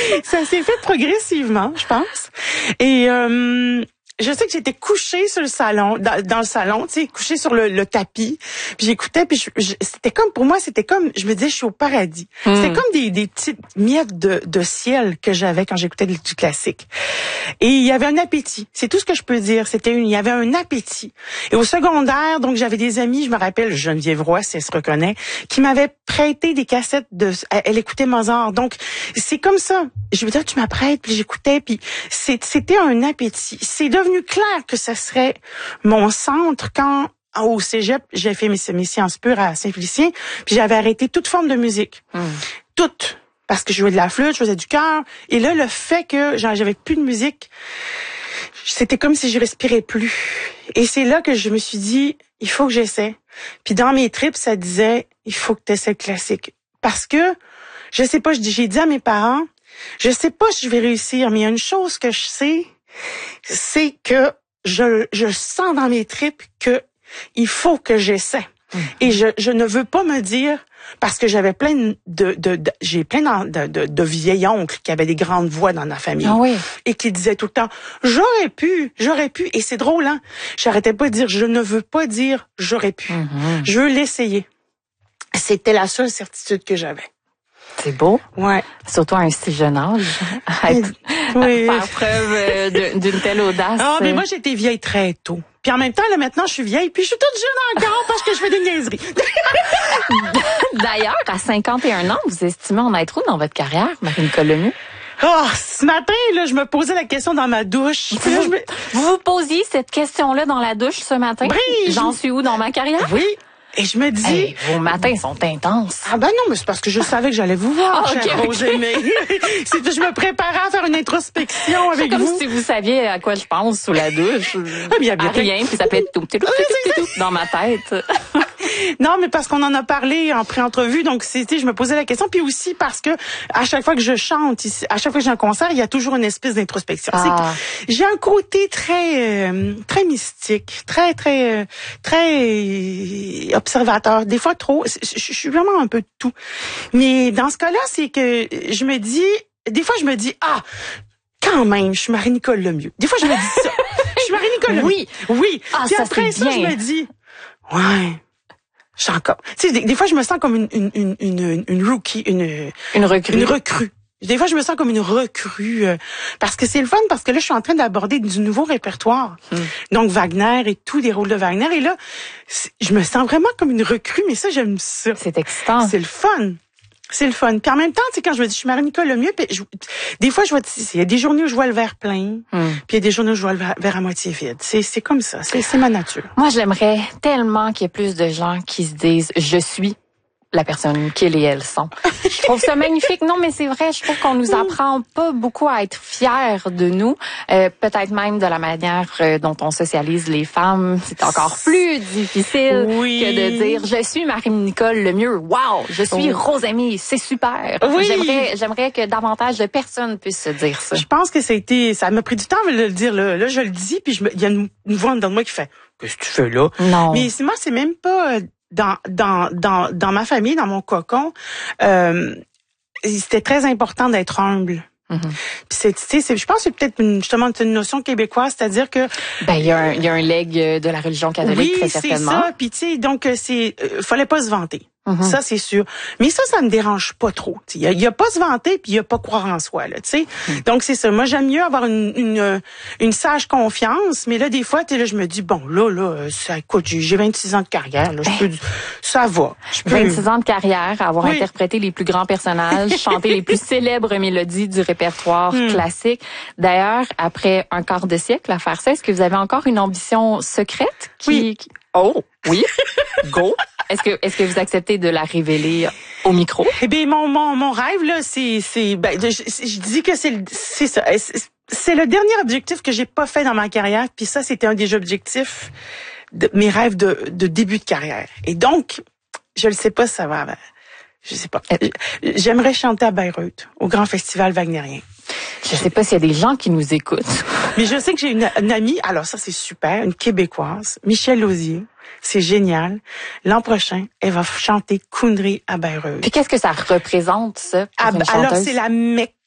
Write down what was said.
Ça s'est fait progressivement, je pense. Et je sais que j'étais couchée sur le salon, dans le salon, tu sais, couchée sur le tapis. Puis j'écoutais, puis c'était comme, pour moi, c'était comme, je me disais, je suis au paradis. C'était comme des petites miettes de ciel que j'avais quand j'écoutais du classique. Et il y avait un appétit. C'est tout ce que je peux dire. Il y avait un appétit. Et au secondaire, donc, j'avais des amis, je me rappelle, Geneviève Roy, si elle se reconnaît, qui m'avait prêté des cassettes elle écoutait Mozart. Donc, c'est comme ça. Je veux dire, tu m'apprêtes, puis j'écoutais, puis c'était un appétit. C'est devenu clair que ça serait mon centre quand, au cégep, j'ai fait mes sciences pures à Saint-Félicien, puis j'avais arrêté toute forme de musique. Toute. Parce que je jouais de la flûte, je faisais du chœur. Et là, le fait que j'avais plus de musique, c'était comme si je respirais plus. Et c'est là que je me suis dit, il faut que j'essaie. Puis dans mes tripes, ça disait, il faut que tu essaies le classique. Parce que, je sais pas, j'ai dit à mes parents, je sais pas si je vais réussir, mais il y a une chose que je sais, c'est que je sens dans mes tripes que il faut que j'essaie. Et je ne veux pas me dire, parce que j'avais j'ai plein de vieils oncles qui avaient des grandes voix dans ma famille. Ah oui. Et qui disaient tout le temps, j'aurais pu. Et c'est drôle, hein. J'arrêtais pas de dire, je ne veux pas dire j'aurais pu. Je veux l'essayer. C'était la seule certitude que j'avais. C'est beau. Ouais. Surtout à un si jeune âge. Oui. Faire preuve d'une telle audace. Ah, mais moi, j'étais vieille très tôt. Puis en même temps, là, maintenant, je suis vieille, puis je suis toute jeune encore parce que je fais des niaiseries. D'ailleurs, à 51 ans, vous estimez en être où dans votre carrière, Marie-Nicole Lemieux? Oh, ce matin, là, je me posais la question dans ma douche. Puis là, Vous vous posiez cette question-là dans la douche ce matin? Oui. J'en suis où dans ma carrière? Oui. Et je me dis... Hey, vos matins sont intenses. Ah ben non, mais c'est parce que je savais que j'allais vous voir, chère Rosée, mais je me préparais à faire une introspection avec vous. C'est comme si vous saviez à quoi je pense sous la douche. Ah, mais à rien, puis ça fait tout dans ma tête. Non, mais parce qu'on en a parlé en pré-entrevue, donc je me posais la question, puis aussi parce que à chaque fois que je chante, à chaque fois que j'ai un concert, il y a toujours une espèce d'introspection. J'ai un côté très mystique, très observateur, des fois trop. Je suis vraiment un peu de tout. Mais dans ce cas-là, c'est que des fois je me dis quand même, je suis Marie-Nicole Lemieux. Des fois je me dis ça. Je suis Marie-Nicole Lemieux. Oui. Puis après ça, je me dis ouais. Je suis encore. Tu sais, des fois, je me sens comme une rookie, une recrue. Des fois, je me sens comme une recrue parce que c'est le fun, parce que là, je suis en train d'aborder du nouveau répertoire. Donc, Wagner et tous les rôles de Wagner. Et là, je me sens vraiment comme une recrue, mais ça, j'aime ça. C'est excitant. C'est le fun. C'est le fun. Puis en même temps, tu sais, quand je me dis, je suis Marie-Nicole Lemieux, des fois, il y a des journées où je vois le verre plein, puis il y a des journées où je vois le verre à moitié vide. C'est comme ça. C'est ma nature. Moi, j'aimerais tellement qu'il y ait plus de gens qui se disent, je suis la personne qu'ils et elles sont. Je trouve ça magnifique. Non, mais c'est vrai, je trouve qu'on nous apprend pas beaucoup à être fiers de nous. Peut-être même de la manière dont on socialise les femmes. C'est encore plus difficile que de dire, je suis Marie-Nicole Lemieux. Wow! Je suis Rosamie. C'est super. Oui. J'aimerais que davantage de personnes puissent se dire ça. Je pense que ça m'a pris du temps de le dire. Là, je le dis, puis il y a une voix dans moi qui fait, qu'est-ce que tu fais là? Non. Mais moi, c'est même pas... Dans ma famille, dans mon cocon, c'était très important d'être humble. Puis je pense que c'est peut-être justement une notion québécoise, c'est-à-dire que il y a un legs de la religion catholique très certainement. Oui, c'est ça. Puis tu sais, donc fallait pas se vanter. Ça, c'est sûr. Mais ça me dérange pas trop. Il y a pas se vanter puis il y a pas croire en soi, là, tu sais. Donc, c'est ça. Moi, j'aime mieux avoir une sage confiance, mais là, des fois, là, je me dis, bon, là, ça, écoute, j'ai 26 ans de carrière, là, ça va. 26 ans de carrière, avoir interprété les plus grands personnages, chanté les plus célèbres mélodies du répertoire classique. D'ailleurs, après un quart de siècle à faire ça, est-ce que vous avez encore une ambition secrète Oh, oui. Go. Est-ce que vous acceptez de la révéler au micro? Eh bien, mon rêve, là, je dis que c'est ça. C'est le dernier objectif que j'ai pas fait dans ma carrière, puis ça, c'était un des objectifs de mes rêves de début de carrière. Et donc, je ne sais pas si ça va. Je sais pas. J'aimerais chanter à Bayreuth, au Grand Festival Wagnérien. Je sais pas s'il y a des gens qui nous écoutent. Mais je sais que j'ai une amie, alors ça c'est super, une Québécoise, Michèle Lausier. C'est génial. L'an prochain, elle va chanter Kundry à Bayreuth. Puis qu'est-ce que ça représente, ça? Alors c'est la Mecque